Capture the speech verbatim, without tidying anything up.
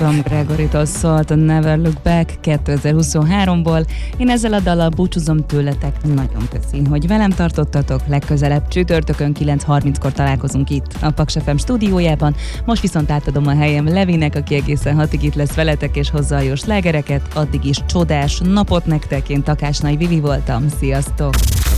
From Gregorytól szólt a Never Look Back kétezer-huszonháromból. Én ezzel a dallal búcsúzom tőletek, nagyon köszi, hogy velem tartottatok. Legközelebb csütörtökön kilenc harminckor találkozunk itt a Paks ef em stúdiójában. Most viszont átadom a helyem Levinek, aki egészen hatig itt lesz veletek és hozza a jó slágereket. Addig is csodás napot nektek, én Takásnai Vivi voltam, sziasztok!